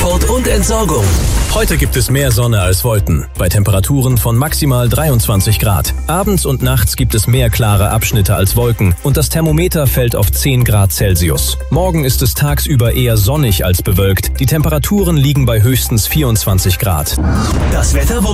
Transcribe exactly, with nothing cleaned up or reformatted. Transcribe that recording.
Transport und Entsorgung. Heute gibt es mehr Sonne als Wolken, bei Temperaturen von maximal dreiundzwanzig Grad. Abends und nachts gibt es mehr klare Abschnitte als Wolken und das Thermometer fällt auf zehn Grad Celsius. Morgen ist es tagsüber eher sonnig als bewölkt. Die Temperaturen liegen bei höchstens vierundzwanzig Grad. Das Wetter wurde